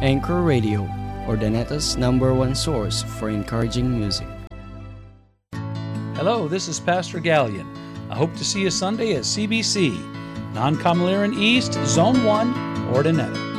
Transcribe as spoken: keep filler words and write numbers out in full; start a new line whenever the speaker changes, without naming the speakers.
Anchor Radio, Urdaneta's number one source for encouraging music.
Hello, this is Pastor Gallion. I hope to see you Sunday at C B C, Non-Comaliran East, Zone one, Urdaneta.